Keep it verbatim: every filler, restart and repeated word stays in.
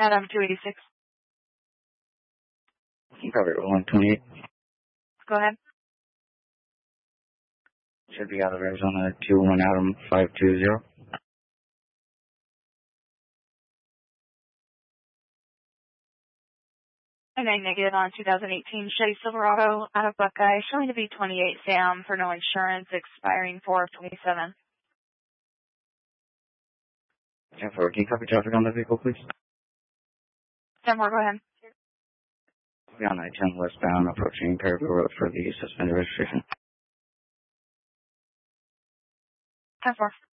Adam two eighty-six. Cover one twenty-eight. Go ahead. Should be out of Arizona two one Adam five two zero. And nine negative on two thousand eighteen Chevy Silverado out of Buckeye, showing to be twenty-eight Sam for no insurance, expiring four of twenty-seven. ten four, can you copy traffic on the vehicle, please? ten four, go ahead. Be on I ten westbound, approaching Perryville Road for the suspended registration. ten four.